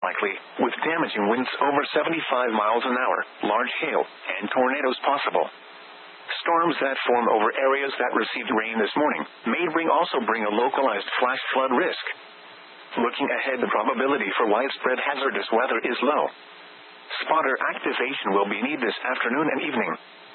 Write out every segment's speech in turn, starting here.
likely, with damaging winds over 75 miles an hour, large hail, and tornadoes possible. Storms that form over areas that received rain this morning may also bring a localized flash flood risk. Looking ahead, the probability for widespread hazardous weather is low. Spotter activation will be needed this afternoon and evening.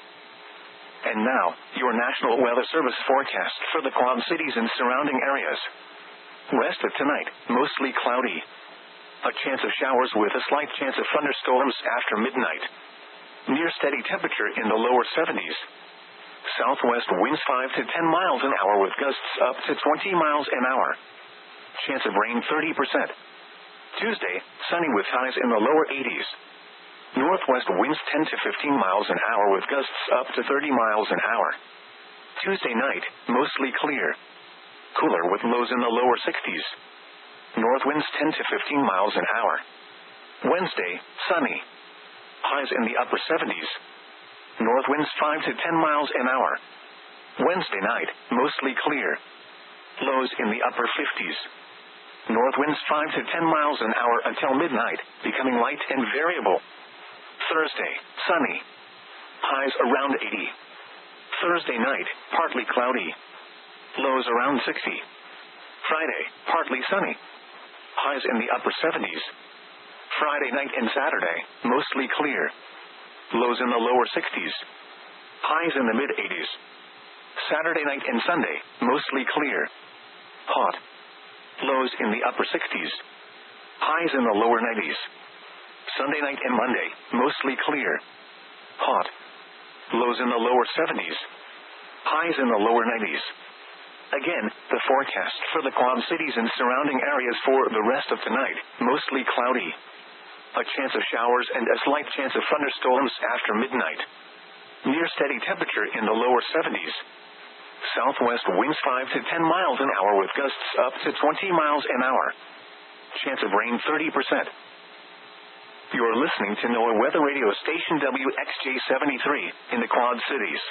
And now, your National Weather Service forecast for the Quad Cities and surrounding areas. West of tonight, mostly cloudy. A chance of showers with a slight chance of thunderstorms after midnight. Near steady temperature in the lower 70s. Southwest winds 5 to 10 miles an hour with gusts up to 20 miles an hour. Chance of rain 30%. Tuesday, sunny with highs in the lower 80s. Northwest winds 10 to 15 miles an hour with gusts up to 30 miles an hour. Tuesday night, mostly clear. Cooler with lows in the lower 60s. North winds 10 to 15 miles an hour. Wednesday, sunny. Highs in the upper 70s. North winds 5 to 10 miles an hour. Wednesday night, mostly clear. Lows in the upper 50s. North winds 5 to 10 miles an hour until midnight, becoming light and variable. Thursday, sunny. Highs around 80. Thursday night, partly cloudy. Lows around 60. Friday, partly sunny. Highs in the upper 70s. Friday night and Saturday, mostly clear. Lows in the lower 60s. Highs in the mid-80s. Saturday night and Sunday, mostly clear. Hot. Lows in the upper 60s. Highs in the lower 90s. Sunday night and Monday, mostly clear. Hot. Lows in the lower 70s. Highs in the lower 90s. Again, the forecast for the Quad Cities and surrounding areas for the rest of tonight, mostly cloudy. A chance of showers and a slight chance of thunderstorms after midnight. Near steady temperature in the lower 70s. Southwest winds 5 to 10 miles an hour with gusts up to 20 miles an hour. Chance of rain 30%. You're listening to NOAA Weather Radio Station WXJ73 in the Quad Cities.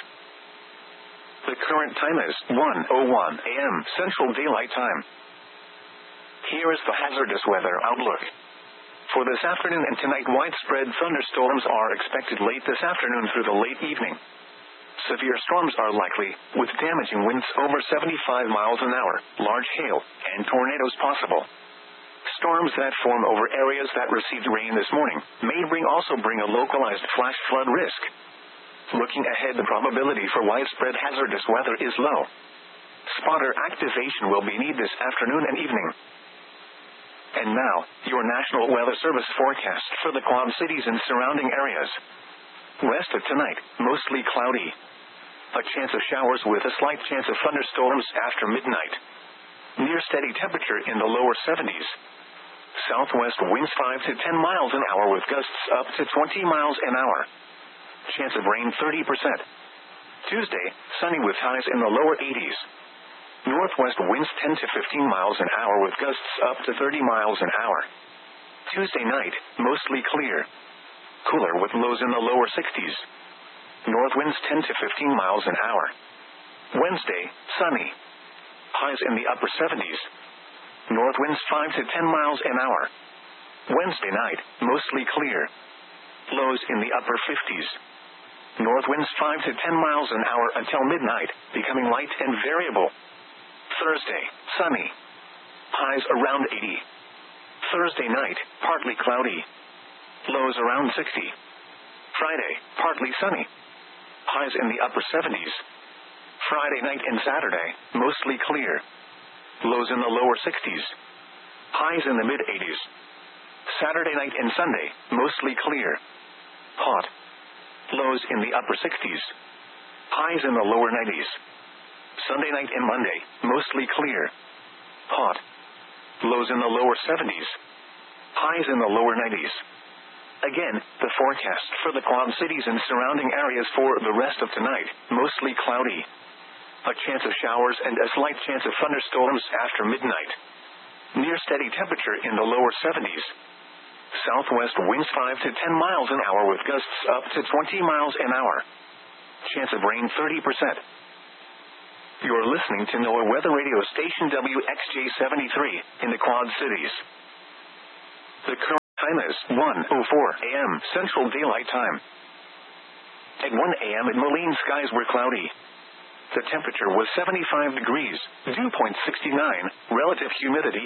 The current time is 1:01 a.m. Central Daylight Time. Here is the hazardous weather outlook. For this afternoon and tonight, widespread thunderstorms are expected late this afternoon through the late evening. Severe storms are likely, with damaging winds over 75 miles an hour, large hail, and tornadoes possible. Storms that form over areas that received rain this morning may also bring a localized flash flood risk. Looking ahead, the probability for widespread hazardous weather is low. Spotter activation will be needed this afternoon and evening. And now, your National Weather Service forecast for the Quad Cities and surrounding areas. West of tonight, mostly cloudy. A chance of showers with a slight chance of thunderstorms after midnight. Near steady temperature in the lower 70s. Southwest winds 5 to 10 miles an hour with gusts up to 20 miles an hour. Chance of rain 30%. Tuesday, sunny with highs in the lower 80s. Northwest winds 10 to 15 miles an hour with gusts up to 30 miles an hour. Tuesday night, mostly clear. Cooler with lows in the lower 60s. North winds 10 to 15 miles an hour. Wednesday, sunny. Highs in the upper 70s. North winds 5 to 10 miles an hour. Wednesday night, mostly clear. Lows in the upper 50s. North winds 5 to 10 miles an hour until midnight, becoming light and variable. Thursday, sunny. Highs around 80. Thursday night, partly cloudy. Lows around 60. Friday, partly sunny. Highs in the upper 70s. Friday night and Saturday, mostly clear. Lows in the lower 60s. Highs in the mid-80s. Saturday night and Sunday, mostly clear. Hot. Lows in the upper 60s. Highs in the lower 90s. Sunday night and Monday, mostly clear. Hot. Lows in the lower 70s. Highs in the lower 90s. Again, the forecast for the Quad Cities and surrounding areas for the rest of tonight, mostly cloudy. A chance of showers and a slight chance of thunderstorms after midnight. Near steady temperature in the lower 70s. Southwest winds 5 to 10 miles an hour with gusts up to 20 miles an hour. Chance of rain 30%. You're listening to NOAA Weather Radio Station WXJ73 in the Quad Cities. The current time is 1:04 a.m. Central Daylight Time. At 1 a.m. at Moline, skies were cloudy. The temperature was 75 degrees, dew point 69, relative humidity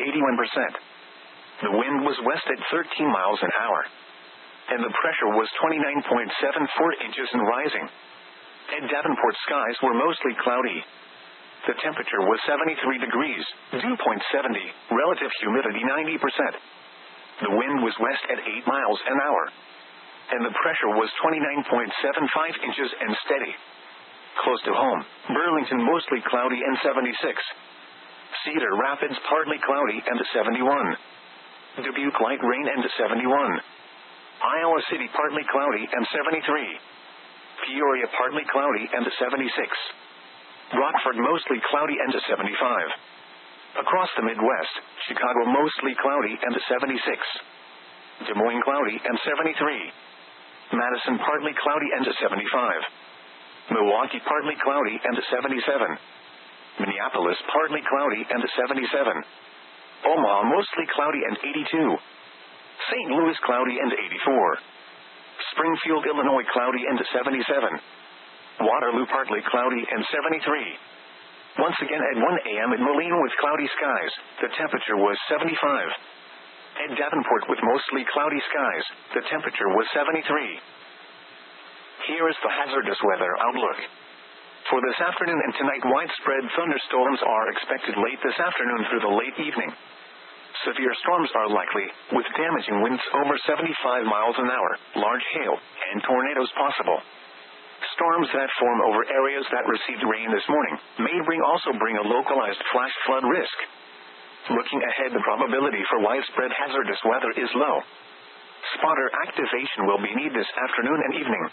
81%. The wind was west at 13 miles an hour. And the pressure was 29.74 inches and rising. At Davenport, skies were mostly cloudy. The temperature was 73 degrees, dew point 70, relative humidity 90%. The wind was west at 8 miles an hour. And the pressure was 29.75 inches and steady. Close to home, Burlington mostly cloudy and 76. Cedar Rapids partly cloudy and 71. Dubuque light rain and 71. Iowa City partly cloudy and 73. Peoria partly cloudy and 76. Rockford mostly cloudy and 75. Across the Midwest, Chicago mostly cloudy and 76. Des Moines cloudy and 73. Madison partly cloudy and 75. Milwaukee partly cloudy and 77. Minneapolis partly cloudy and 77. Omaha mostly cloudy and 82. St. Louis cloudy and 84. Springfield, Illinois cloudy and 77. Waterloo partly cloudy and 73. Once again at 1 a.m. at Moline with cloudy skies, the temperature was 75. At Davenport with mostly cloudy skies, the temperature was 73. Here is the hazardous weather outlook. For this afternoon and tonight, widespread thunderstorms are expected late this afternoon through the late evening. Severe storms are likely, with damaging winds over 75 miles an hour, large hail, and tornadoes possible. Storms that form over areas that received rain this morning may also bring a localized flash flood risk. Looking ahead, the probability for widespread hazardous weather is low. Spotter activation will be needed this afternoon and evening.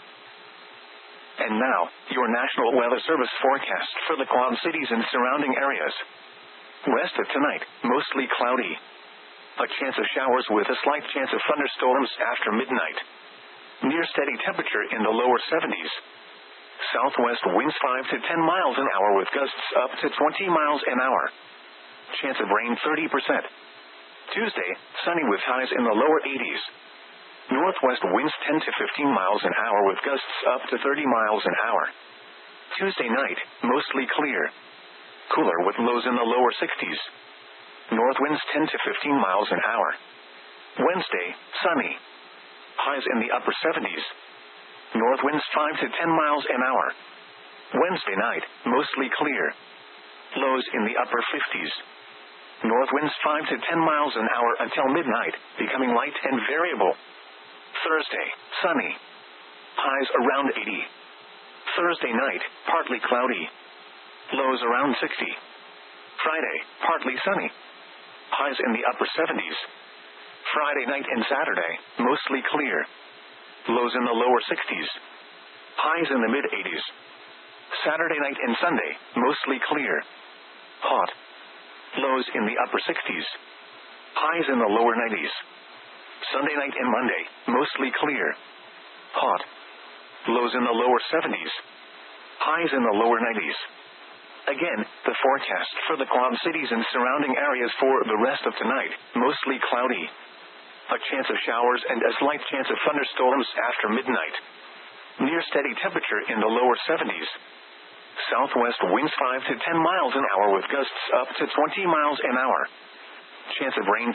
And now, your National Weather Service forecast for the Quad Cities and surrounding areas. West of tonight, mostly cloudy. A chance of showers with a slight chance of thunderstorms after midnight. Near steady temperature in the lower 70s. Southwest winds 5 to 10 miles an hour with gusts up to 20 miles an hour. Chance of rain 30%. Tuesday, sunny with highs in the lower 80s. Northwest winds 10 to 15 miles an hour with gusts up to 30 miles an hour. Tuesday night, mostly clear. Cooler with lows in the lower 60s. North winds 10 to 15 miles an hour. Wednesday, sunny. Highs in the upper 70s. North winds 5 to 10 miles an hour. Wednesday night, mostly clear. Lows in the upper 50s. North winds 5 to 10 miles an hour until midnight, becoming light and variable. Thursday, sunny. Highs around 80. Thursday night, partly cloudy. Lows around 60. Friday, partly sunny. Highs in the upper 70s. Friday night and Saturday, mostly clear. Lows in the lower 60s. Highs in the mid-80s. Saturday night and Sunday, mostly clear. Hot. Lows in the upper 60s. Highs in the lower 90s. Sunday night and Monday, mostly clear. Hot. Lows in the lower 70s. Highs in the lower 90s. Again, the forecast for the Quad Cities and surrounding areas for the rest of tonight, mostly cloudy. A chance of showers and a slight chance of thunderstorms after midnight. Near steady temperature in the lower 70s. Southwest winds 5 to 10 miles an hour with gusts up to 20 miles an hour. Chance of rain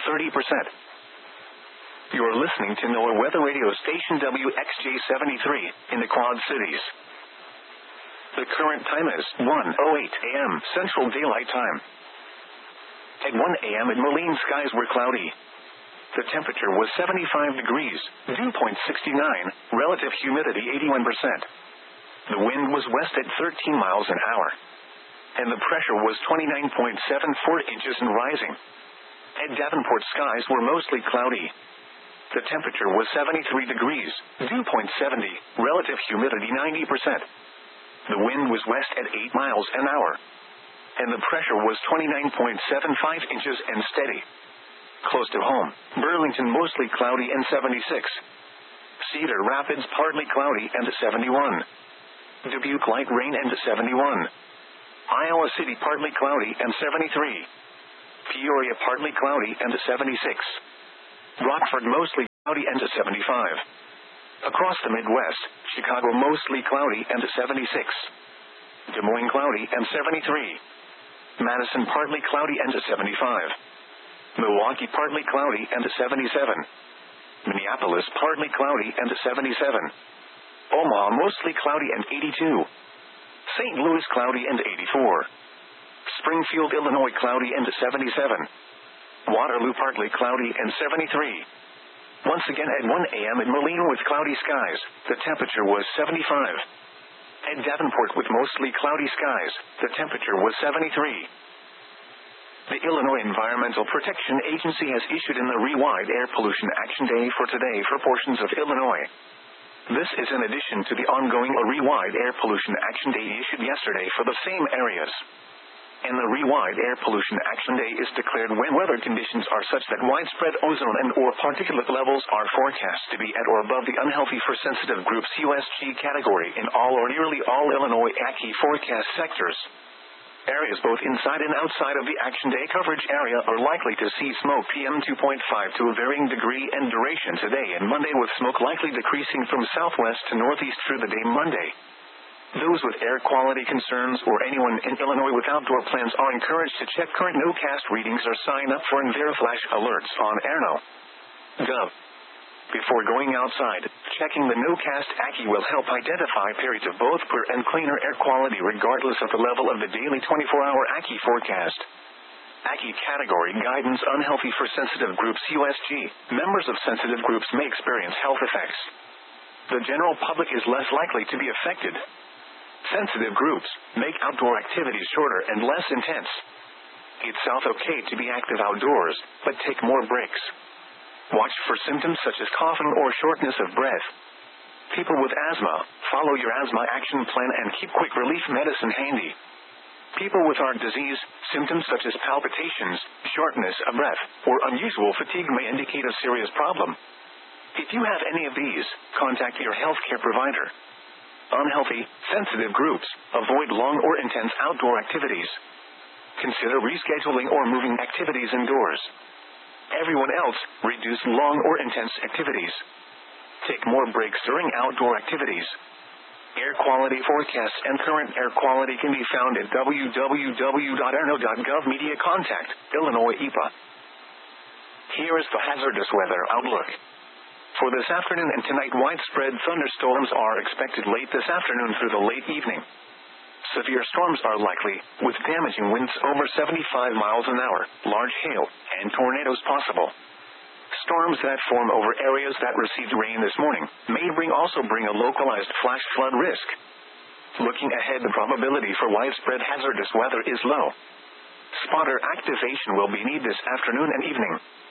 30%. You're listening to NOAA Weather Radio Station WXJ73 in the Quad Cities. The current time is 1:08 a.m. Central Daylight Time. At 1 a.m. at Moline, skies were cloudy. The temperature was 75 degrees, dew point 69, relative humidity 81%. The wind was west at 13 miles an hour. And the pressure was 29.74 inches and rising. At Davenport, skies were mostly cloudy. The temperature was 73 degrees, dew point 70, relative humidity 90%. The wind was west at 8 miles an hour. And the pressure was 29.75 inches and steady. Close to home, Burlington mostly cloudy and 76. Cedar Rapids partly cloudy and 71. Dubuque light rain and 71. Iowa City partly cloudy and 73. Peoria partly cloudy and 76. Rockford mostly cloudy and a 75. Across the Midwest, Chicago mostly cloudy and a 76. Des Moines cloudy and 73. Madison partly cloudy and a 75. Milwaukee partly cloudy and a 77. Minneapolis partly cloudy and a 77. Omaha mostly cloudy and 82. St. Louis cloudy and 84. Springfield, Illinois cloudy and a 77. Waterloo partly cloudy and 73. Once again at 1 a.m. in Molina with cloudy skies, the temperature was 75. At Davenport with mostly cloudy skies, the temperature was 73. The Illinois Environmental Protection Agency has issued in the Rewide Air Pollution Action Day for today for portions of Illinois. This is in addition to the ongoing Rewide Air Pollution Action Day issued yesterday for the same areas. And the Rewide Air Pollution Action Day is declared when weather conditions are such that widespread ozone and or particulate levels are forecast to be at or above the unhealthy for sensitive groups USG category in all or nearly all Illinois ACHI forecast sectors. Areas both inside and outside of the Action Day coverage area are likely to see smoke PM 2.5 to a varying degree and duration today and Monday, with smoke likely decreasing from southwest to northeast through the day Monday. Those with air quality concerns or anyone in Illinois with outdoor plans are encouraged to check current NOCAST readings or sign up for Flash alerts on airno.gov. Before going outside, checking the NOCAST ACHI will help identify periods of both poor and cleaner air quality regardless of the level of the daily 24-hour ACHI forecast. ACHI category guidance: unhealthy for sensitive groups USG. Members of sensitive groups may experience health effects. The general public is less likely to be affected. Sensitive groups make outdoor activities shorter and less intense. It's okay to be active outdoors, but take more breaks. Watch for symptoms such as coughing or shortness of breath. People with asthma, follow your asthma action plan and keep quick relief medicine handy. People with heart disease, symptoms such as palpitations, shortness of breath, or unusual fatigue may indicate a serious problem. If you have any of these, contact your healthcare provider. Unhealthy, sensitive groups, avoid long or intense outdoor activities. Consider rescheduling or moving activities indoors. Everyone else, reduce long or intense activities. Take more breaks during outdoor activities. Air quality forecasts and current air quality can be found at www.airno.gov. Media contact, Illinois EPA. Here is the hazardous weather outlook. For this afternoon and tonight, widespread thunderstorms are expected late this afternoon through the late evening. Severe storms are likely, with damaging winds over 75 miles an hour, large hail, and tornadoes possible. Storms that form over areas that received rain this morning may also bring a localized flash flood risk. Looking ahead, the probability for widespread hazardous weather is low. Spotter activation will be needed this afternoon and evening.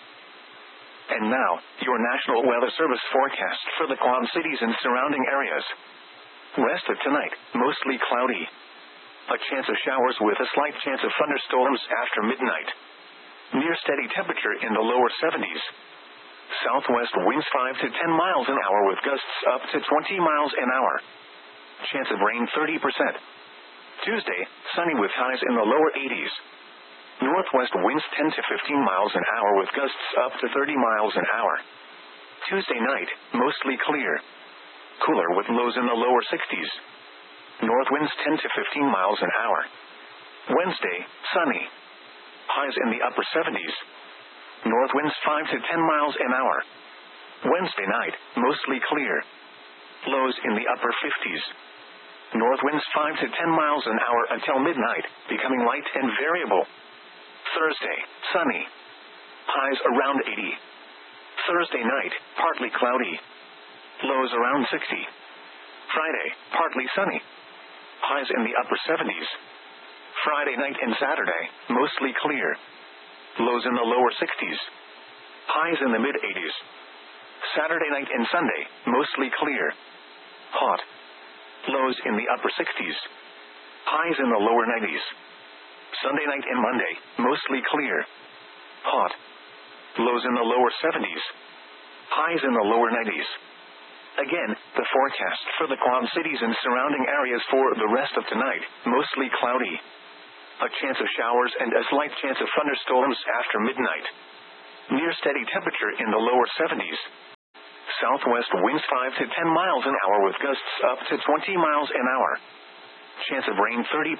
And now, your National Weather Service forecast for the Quad Cities and surrounding areas. Rest of tonight, mostly cloudy. A chance of showers with a slight chance of thunderstorms after midnight. Near steady temperature in the lower 70s. Southwest winds 5 to 10 miles an hour with gusts up to 20 miles an hour. Chance of rain 30%. Tuesday, sunny with highs in the lower 80s. Northwest winds 10 to 15 miles an hour with gusts up to 30 miles an hour. Tuesday night, mostly clear. Cooler with lows in the lower 60s. North winds 10 to 15 miles an hour. Wednesday, sunny. Highs in the upper 70s. North winds 5 to 10 miles an hour. Wednesday night, mostly clear. Lows in the upper 50s. North winds 5 to 10 miles an hour until midnight, becoming light and variable. Thursday, sunny. Highs around 80. Thursday night, partly cloudy. Lows around 60. Friday, partly sunny. Highs in the upper 70s. Friday night and Saturday, mostly clear. Lows in the lower 60s. Highs in the mid-80s. Saturday night and Sunday, mostly clear. Hot. Lows in the upper 60s. Highs in the lower 90s. Sunday night and Monday, mostly clear. Hot. Lows in the lower 70s. Highs in the lower 90s. Again, the forecast for the Quad Cities and surrounding areas for the rest of tonight, mostly cloudy. A chance of showers and a slight chance of thunderstorms after midnight. Near steady temperature in the lower 70s. Southwest winds 5 to 10 miles an hour with gusts up to 20 miles an hour. Chance of rain 30%.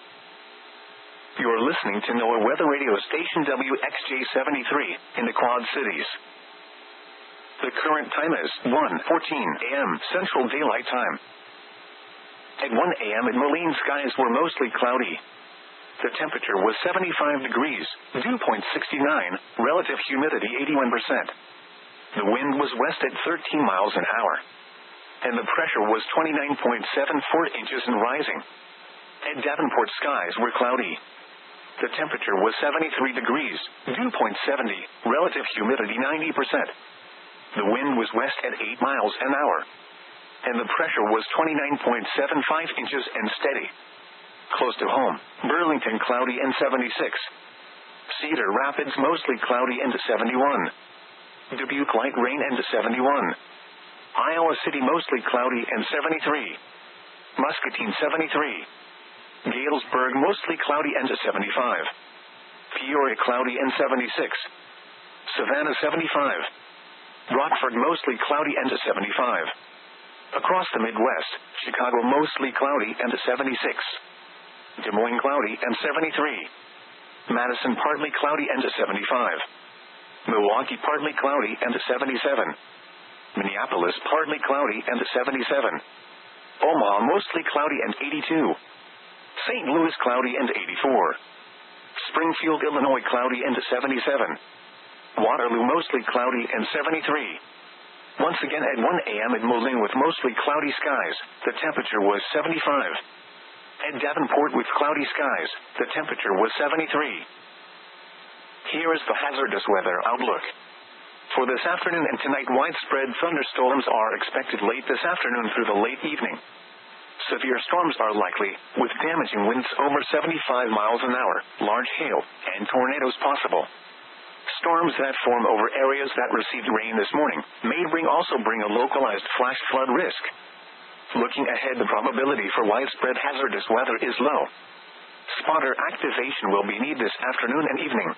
You're listening to NOAA Weather Radio Station WXJ73 in the Quad Cities. The current time is 1:14 a.m. Central Daylight Time. At 1 a.m. in Moline, skies were mostly cloudy. The temperature was 75 degrees, dew point 69, relative humidity 81%. The wind was west at 13 miles an hour. And the pressure was 29.74 inches and rising. At Davenport, skies were cloudy. The temperature was 73 degrees, dew point 70, relative humidity 90%. The wind was west at 8 miles an hour. And the pressure was 29.75 inches and steady. Close to home, Burlington cloudy and 76. Cedar Rapids mostly cloudy and 71. Dubuque light rain and 71. Iowa City mostly cloudy and 73. Muscatine 73. Galesburg mostly cloudy and 75. Peoria cloudy and 76. Savannah 75. Rockford mostly cloudy and 75. Across the Midwest, Chicago mostly cloudy and 76. Des Moines cloudy and 73. Madison partly cloudy and 75. Milwaukee partly cloudy and 77. Minneapolis partly cloudy and 77. Omaha mostly cloudy and 82. St. Louis cloudy and 84. Springfield, Illinois cloudy and 77. Waterloo mostly cloudy and 73. Once again at 1 a.m. at Moline with mostly cloudy skies, the temperature was 75. At Davenport with cloudy skies, the temperature was 73. Here is the hazardous weather outlook. For this afternoon and tonight, widespread thunderstorms are expected late this afternoon through the late evening. Severe storms are likely, with damaging winds over 75 miles an hour, large hail, and tornadoes possible. Storms that form over areas that received rain this morning may also bring a localized flash flood risk. Looking ahead, the probability for widespread hazardous weather is low. Spotter activation will be needed this afternoon and evening.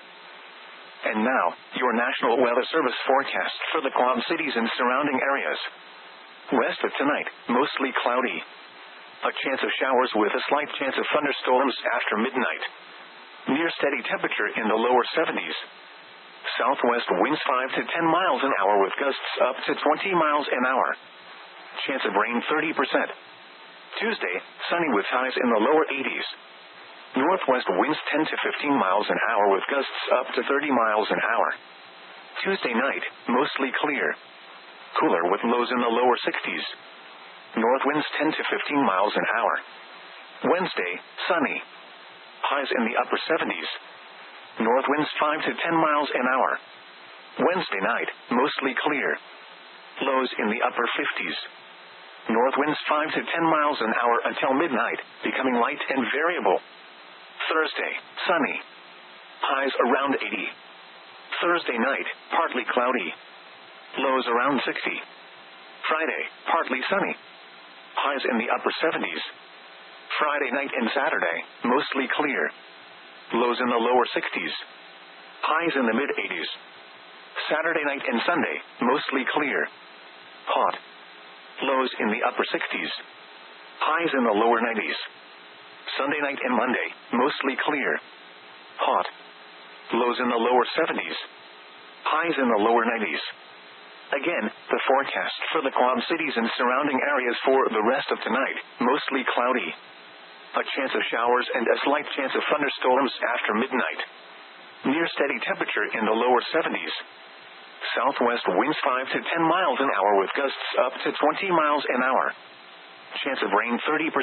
And now, your National Weather Service forecast for the Quad Cities and surrounding areas. West of tonight, mostly cloudy. A chance of showers with a slight chance of thunderstorms after midnight. Near steady temperature in the lower 70s. Southwest winds 5 to 10 miles an hour with gusts up to 20 miles an hour. Chance of rain 30%. Tuesday, sunny with highs in the lower 80s. Northwest winds 10 to 15 miles an hour with gusts up to 30 miles an hour. Tuesday night, mostly clear. Cooler with lows in the lower 60s. North winds 10 to 15 miles an hour. Wednesday, sunny. Highs in the upper 70s. North winds 5 to 10 miles an hour. Wednesday night, mostly clear. Lows in the upper 50s. North winds 5 to 10 miles an hour until midnight, becoming light and variable. Thursday, sunny. Highs around 80. Thursday night, partly cloudy. Lows around 60. Friday, partly sunny. Highs in the upper 70s. Friday night and Saturday, mostly clear. Lows in the lower 60s. Highs in the mid-80s. Saturday night and Sunday, mostly clear. Hot. Lows in the upper 60s. Highs in the lower 90s. Sunday night and Monday, mostly clear. Hot. Lows in the lower 70s. Highs in the lower 90s. Again, the forecast for the Quad Cities and surrounding areas for the rest of tonight, mostly cloudy. A chance of showers and a slight chance of thunderstorms after midnight. Near steady temperature in the lower 70s. Southwest winds 5 to 10 miles an hour with gusts up to 20 miles an hour. Chance of rain 30%.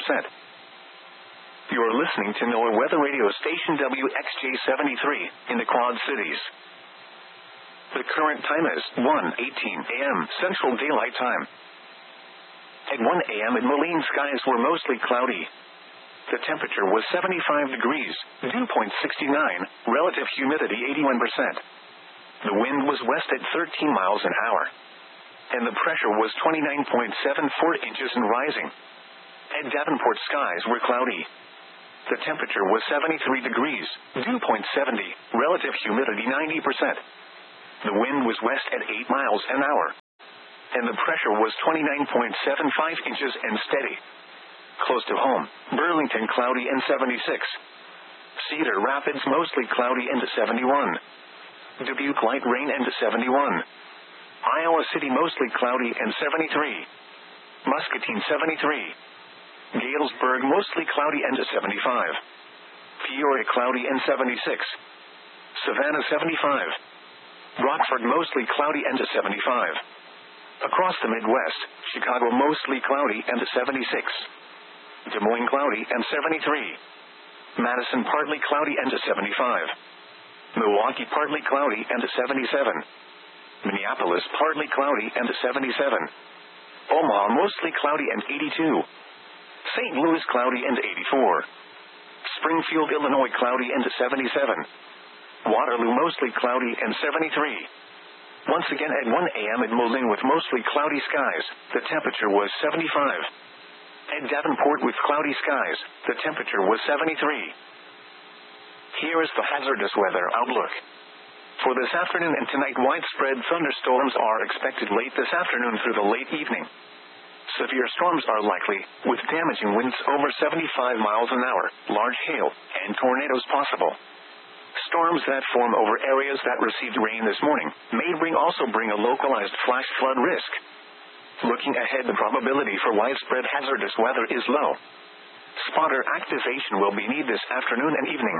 You're listening to NOAA Weather Radio Station WXJ73 in the Quad Cities. The current time is 1:18 a.m. Central Daylight Time. At 1 a.m. in Moline, skies were mostly cloudy. The temperature was 75 degrees, dew point 69, relative humidity 81%. The wind was west at 13 miles an hour. And the pressure was 29.74 inches and rising. At Davenport, skies were cloudy. The temperature was 73 degrees, dew point 70, relative humidity 90%. The wind was west at 8 miles an hour. and the pressure was 29.75 inches and steady. Close to home, Burlington cloudy and 76. Cedar Rapids mostly cloudy and 71. Dubuque light rain and 71. Iowa City mostly cloudy and 73. Muscatine 73. Galesburg mostly cloudy and 75. Peoria cloudy and 76. Savannah 75. Rockford mostly cloudy and 75. Across the Midwest, Chicago mostly cloudy and 76. Des Moines cloudy and 73. Madison partly cloudy and 75. Milwaukee partly cloudy and 77. Minneapolis partly cloudy and 77. Omaha mostly cloudy and 82. St. Louis cloudy and 84. Springfield, Illinois cloudy and 77. Waterloo mostly cloudy and 73. Once again at 1 a.m. at Moline with mostly cloudy skies, the temperature was 75. At Davenport with cloudy skies, the temperature was 73. Here is the hazardous weather outlook. For this afternoon and tonight, widespread thunderstorms are expected late this afternoon through the late evening. Severe storms are likely, with damaging winds over 75 miles an hour, large hail, and tornadoes possible. Storms that form over areas that received rain this morning may also bring a localized flash flood risk. Looking ahead, the probability for widespread hazardous weather is low. Spotter activation will be needed this afternoon and evening.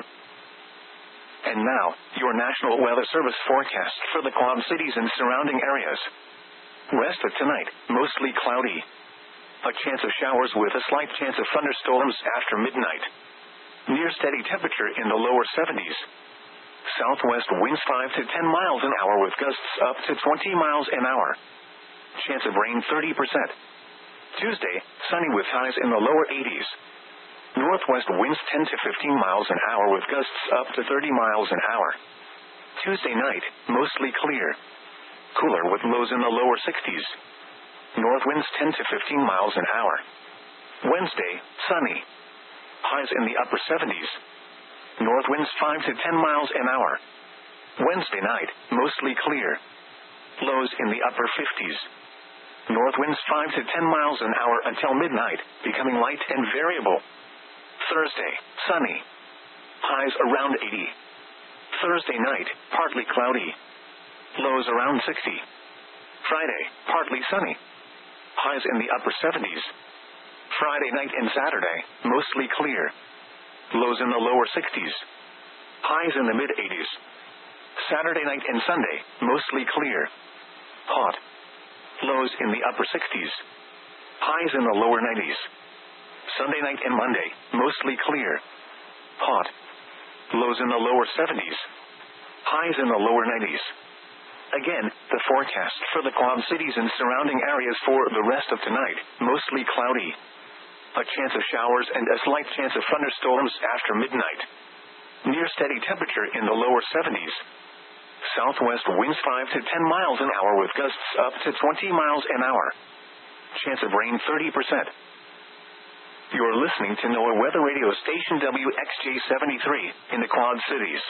And now, your National Weather Service forecast for the Quad Cities and surrounding areas. Rest of tonight, mostly cloudy. A chance of showers with a slight chance of thunderstorms after midnight. Near steady temperature in the lower 70s. Southwest winds 5 to 10 miles an hour with gusts up to 20 miles an hour. Chance of rain 30%. Tuesday, sunny with highs in the lower 80s. Northwest winds 10 to 15 miles an hour with gusts up to 30 miles an hour. Tuesday night, mostly clear. Cooler with lows in the lower 60s. North winds 10 to 15 miles an hour. Wednesday, sunny. Highs in the upper 70s. North winds 5 to 10 miles an hour. Wednesday night, mostly clear. Lows in the upper 50s. North winds 5 to 10 miles an hour until midnight, becoming light and variable. Thursday, sunny. Highs around 80. Thursday night, partly cloudy. Lows around 60. Friday, partly sunny. Highs in the upper 70s. Friday night and Saturday, mostly clear. Lows in the lower 60s. Highs in the mid-80s. Saturday night and Sunday, mostly clear. Hot. Lows in the upper 60s. Highs in the lower 90s. Sunday night and Monday, mostly clear. Hot. Lows in the lower 70s. Highs in the lower 90s. Again, the forecast for the Quad Cities and surrounding areas for the rest of tonight, mostly cloudy. A chance of showers and a slight chance of thunderstorms after midnight. Near steady temperature in the lower 70s. Southwest winds 5 to 10 miles an hour with gusts up to 20 miles an hour. Chance of rain 30%. You're listening to NOAA Weather Radio Station WXJ73 in the Quad Cities.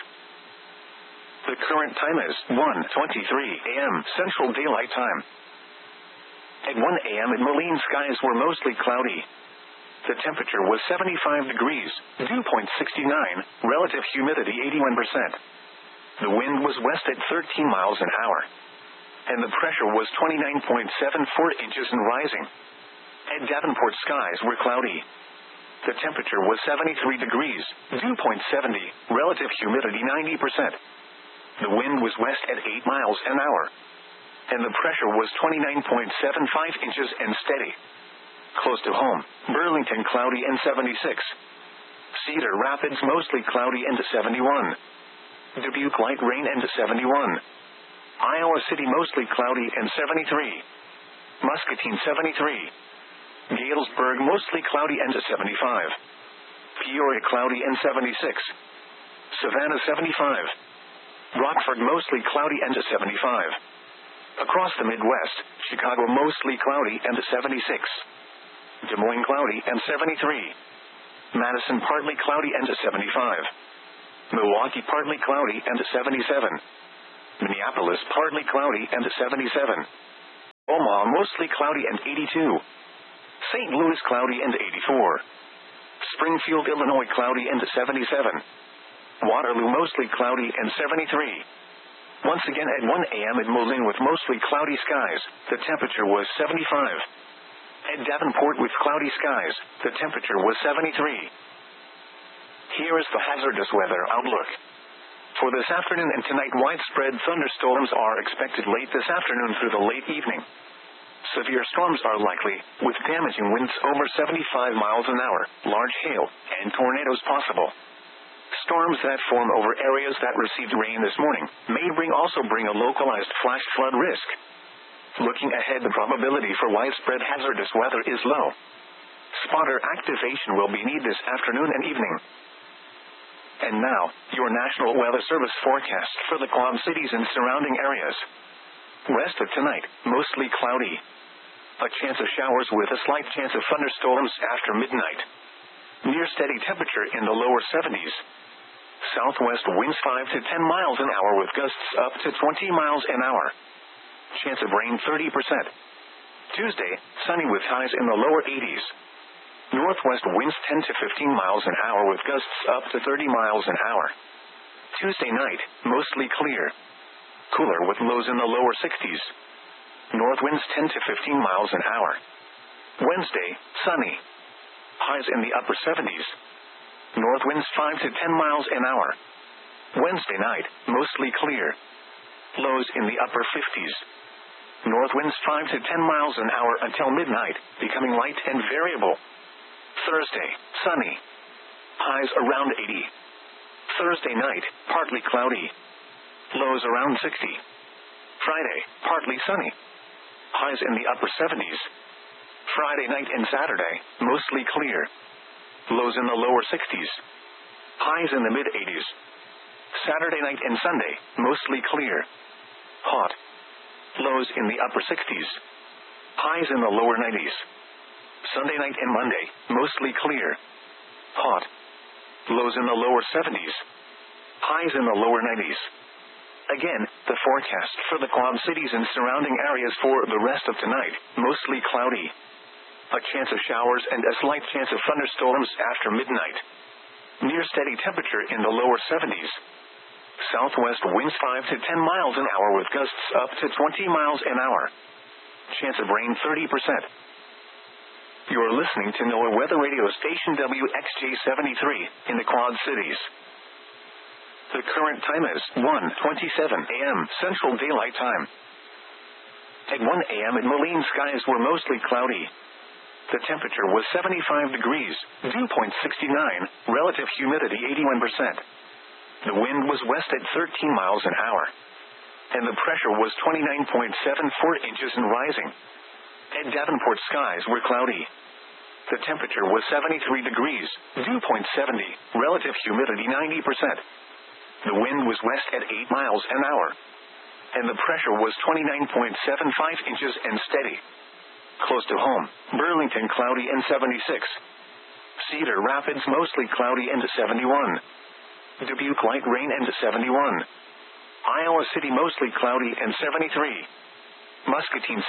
The current time is 1:23 a.m. Central Daylight Time. At 1 a.m. at Moline, skies were mostly cloudy. The temperature was 75 degrees, dew point 69, relative humidity 81%. The wind was west at 13 miles an hour. And the pressure was 29.74 inches and rising. At Davenport, skies were cloudy. The temperature was 73 degrees, dew point 70, relative humidity 90%. The wind was west at 8 miles an hour. And the pressure was 29.75 inches and steady. Close to home, Burlington cloudy and 76. Cedar Rapids mostly cloudy and 71. Dubuque light rain and 71. Iowa City mostly cloudy and 73. Muscatine 73. Galesburg mostly cloudy and 75. Peoria cloudy and 76. Savannah 75. Rockford mostly cloudy and 75. Across the Midwest, Chicago mostly cloudy and 76. Des Moines cloudy and 73. Madison partly cloudy and 75. Milwaukee partly cloudy and 77. Minneapolis partly cloudy and 77. Omaha Omaha, mostly cloudy and 82. St. Louis, cloudy and 84. Springfield, Illinois, cloudy and 77. Waterloo, mostly cloudy and 73. Once again at 1 a.m. at Moline with mostly cloudy skies, the temperature was 75. At Davenport with cloudy skies, the temperature was 73. Here is the hazardous weather outlook. For this afternoon and tonight, widespread thunderstorms are expected late this afternoon through the late evening. Severe storms are likely, with damaging winds over 75 miles an hour, large hail, and tornadoes possible. Storms that form over areas that received rain this morning may also bring a localized flash flood risk. Looking ahead, the probability for widespread hazardous weather is low. Spotter activation will be needed this afternoon and evening. And now, your National Weather Service forecast for the Quad Cities and surrounding areas. Rest of tonight, mostly cloudy. A chance of showers with a slight chance of thunderstorms after midnight. Near steady temperature in the lower 70s. Southwest winds 5 to 10 miles an hour with gusts up to 20 miles an hour. Chance of rain 30%. Tuesday, sunny with highs in the lower 80s. Northwest winds 10 to 15 miles an hour with gusts up to 30 miles an hour. Tuesday night, mostly clear. Cooler with lows in the lower 60s. North winds 10 to 15 miles an hour. Wednesday, sunny. Highs in the upper 70s. North winds 5 to 10 miles an hour. Wednesday night, mostly clear. Lows in the upper 50s. North winds 5 to 10 miles an hour until midnight, becoming light and variable. Thursday, sunny. Highs around 80. Thursday night, partly cloudy. Lows around 60. Friday, partly sunny. Highs in the upper 70s. Friday night and Saturday, mostly clear. Lows in the lower 60s. Highs in the mid-80s. Saturday night and Sunday, mostly clear. Hot. Lows in the upper 60s. Highs in the lower 90s. Sunday night and Monday, mostly clear. Hot. Lows in the lower 70s. Highs in the lower 90s. Again, the forecast for the Quad Cities and surrounding areas for the rest of tonight, mostly cloudy. A chance of showers and a slight chance of thunderstorms after midnight. Near steady temperature in the lower 70s. Southwest winds 5 to 10 miles an hour with gusts up to 20 miles an hour. Chance of rain 30%. You're listening to NOAA Weather Radio Station WXJ-73 in the Quad Cities. The current time is 1:27 a.m. Central Daylight Time. At 1 a.m. at Moline, skies were mostly cloudy. The temperature was 75 degrees, dew point 69, relative humidity 81%. The wind was west at 13 miles an hour. And the pressure was 29.74 inches and rising. At Davenport, skies were cloudy. The temperature was 73 degrees, dew point 70, relative humidity 90%. The wind was west at 8 miles an hour. And the pressure was 29.75 inches and steady. Close to home, Burlington cloudy and 76. Cedar Rapids mostly cloudy and 71. Dubuque light rain and 71. Iowa City mostly cloudy and 73. Muscatine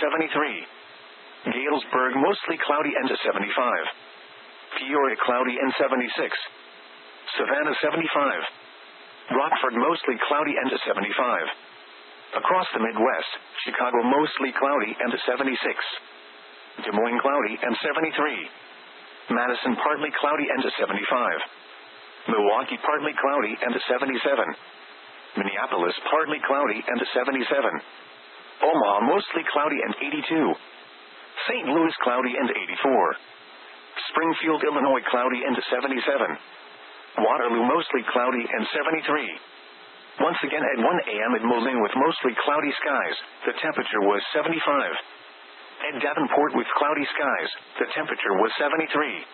73. Galesburg mostly cloudy and 75. Peoria cloudy and 76. Savannah 75. Rockford mostly cloudy and 75. Across the Midwest, Chicago mostly cloudy and 76. Des Moines cloudy and 73. Madison partly cloudy and 75. Milwaukee partly cloudy and 77. Minneapolis partly cloudy and 77. Omaha mostly cloudy and 82. St. Louis cloudy and 84. Springfield, Illinois cloudy and 77. Waterloo mostly cloudy and 73. Once again at 1 a.m. at Moline with mostly cloudy skies, the temperature was 75. At Davenport with cloudy skies, the temperature was 73.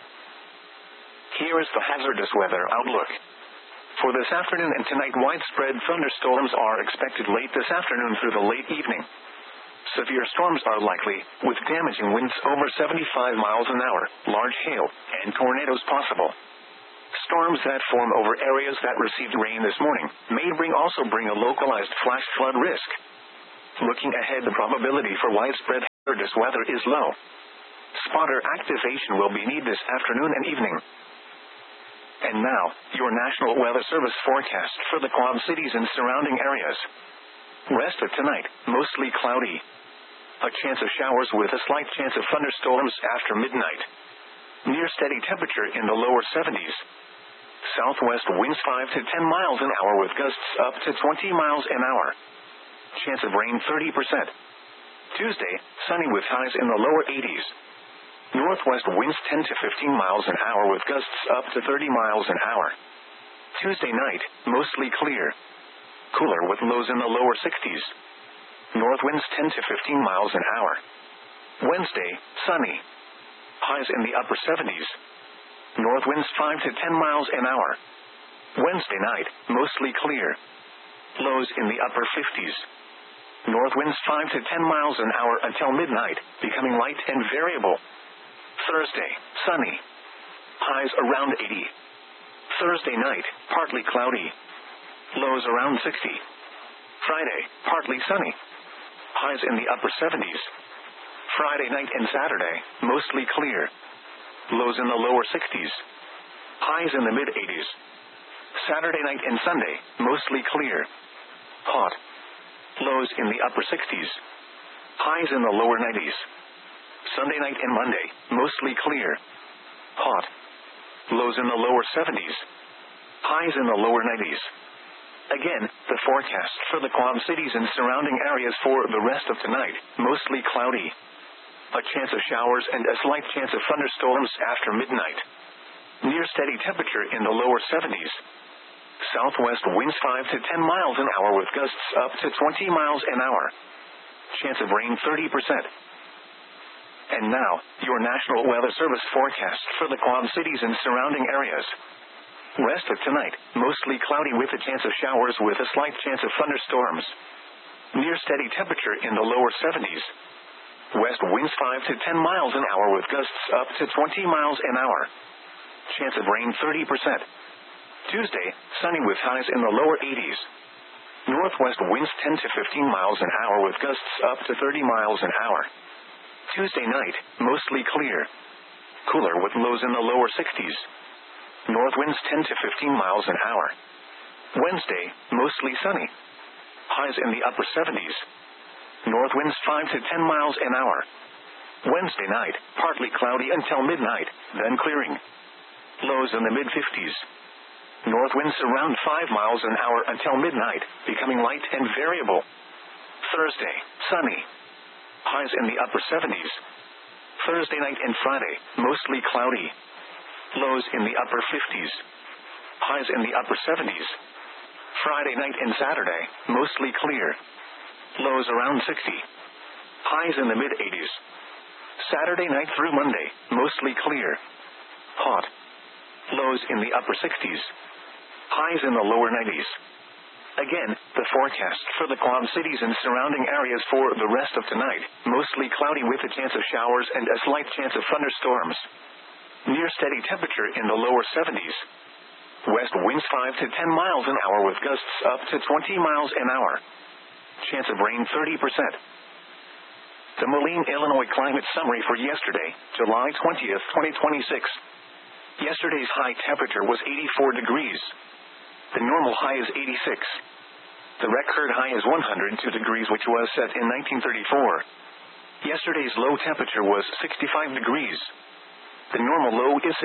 Here is the hazardous weather outlook. For this afternoon and tonight, widespread thunderstorms are expected late this afternoon through the late evening. Severe storms are likely, with damaging winds over 75 miles an hour, large hail, and tornadoes possible. Storms that form over areas that received rain this morning may also bring a localized flash flood risk. Looking ahead, the probability for widespread This weather is low. Spotter activation will be needed this afternoon and evening. And now, your National Weather Service forecast for the Quad Cities and surrounding areas. Rest of tonight, mostly cloudy. A chance of showers with a slight chance of thunderstorms after midnight. Near steady temperature in the lower 70s. Southwest winds 5 to 10 miles an hour with gusts up to 20 miles an hour. Chance of rain 30%. Tuesday, sunny with highs in the lower 80s. Northwest winds 10 to 15 miles an hour with gusts up to 30 miles an hour. Tuesday night, mostly clear. Cooler with lows in the lower 60s. North winds 10 to 15 miles an hour. Wednesday, sunny. Highs in the upper 70s. North winds 5 to 10 miles an hour. Wednesday night, mostly clear. Lows in the upper 50s. North winds 5 to 10 miles an hour until midnight, becoming light and variable. Thursday, sunny. Highs around 80. Thursday night, partly cloudy. Lows around 60. Friday, partly sunny. Highs in the upper 70s. Friday night and Saturday, mostly clear. Lows in the lower 60s. Highs in the mid-80s. Saturday night and Sunday, mostly clear. Hot. Lows in the upper 60s. Highs in the lower 90s. Sunday night and Monday, mostly clear. Hot. Lows in the lower 70s. Highs in the lower 90s. Again, the forecast for the Quad Cities and surrounding areas for the rest of tonight, mostly cloudy. A chance of showers and a slight chance of thunderstorms after midnight. Near steady temperature in the lower 70s. Southwest winds 5 to 10 miles an hour with gusts up to 20 miles an hour. Chance of rain 30%. And now, your National Weather Service forecast for the Quad Cities and surrounding areas. Rest of tonight, mostly cloudy with a chance of showers with a slight chance of thunderstorms. Near steady temperature in the lower 70s. West winds 5 to 10 miles an hour with gusts up to 20 miles an hour. Chance of rain 30%. Tuesday, sunny with highs in the lower 80s. Northwest winds 10 to 15 miles an hour with gusts up to 30 miles an hour. Tuesday night, mostly clear. Cooler with lows in the lower 60s. North winds 10 to 15 miles an hour. Wednesday, mostly sunny. Highs in the upper 70s. North winds 5 to 10 miles an hour. Wednesday night, partly cloudy until midnight, then clearing. Lows in the mid-50s. North winds around 5 miles an hour until midnight, becoming light and variable. Thursday, sunny. Highs in the upper 70s. Thursday night and Friday, mostly cloudy. Lows in the upper 50s. Highs in the upper 70s. Friday night and Saturday, mostly clear. Lows around 60. Highs in the mid-80s. Saturday night through Monday, mostly clear. Hot. Lows in the upper 60s. Highs in the lower 90s. Again, the forecast for the Quad Cities and surrounding areas for the rest of tonight, mostly cloudy with a chance of showers and a slight chance of thunderstorms. Near steady temperature in the lower 70s. West winds 5 to 10 miles an hour with gusts up to 20 miles an hour. Chance of rain 30%. The Moline, Illinois climate summary for yesterday, July 20th, 2026. Yesterday's high temperature was 84 degrees. The normal high is 86. The record high is 102 degrees, which was set in 1934. Yesterday's low temperature was 65 degrees. The normal low is